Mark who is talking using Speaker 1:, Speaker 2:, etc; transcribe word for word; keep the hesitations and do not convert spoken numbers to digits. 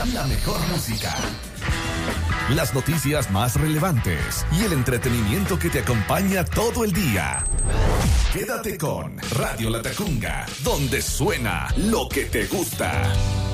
Speaker 1: La mejor música, las noticias más relevantes y el entretenimiento que te acompaña todo el día. Quédate con Radio Latacunga, donde suena lo que te gusta.